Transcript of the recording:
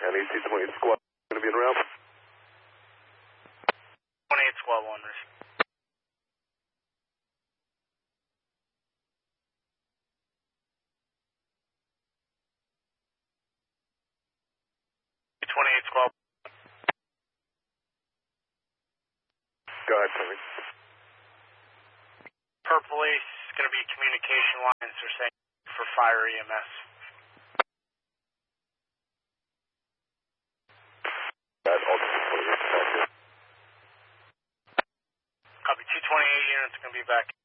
County, C28 Squad, going to be in route. 28 Squad 1, receive. 28 Squad. Go ahead, Tommy. Per police, it's going to be communication lines, they're saying, for fire EMS. That ultimately is Copy 228 units, going to be back.